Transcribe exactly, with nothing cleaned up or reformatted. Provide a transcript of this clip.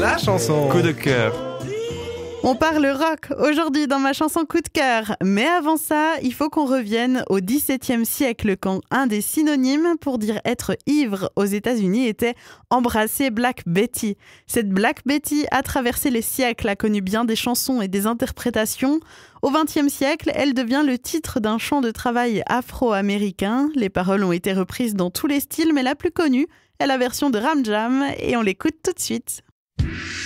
la chanson coup de cœur. On parle rock aujourd'hui dans ma chanson coup de cœur. Mais avant ça, il faut qu'on revienne au dix-septième siècle quand un des synonymes pour dire être ivre aux États-Unis était embrasser Black Betty. Cette Black Betty a traversé les siècles, a connu bien des chansons et des interprétations. Au vingtième siècle, elle devient le titre d'un chant de travail afro-américain. Les paroles ont été reprises dans tous les styles, mais la plus connue est la version de Ram Jam et on l'écoute tout de suite.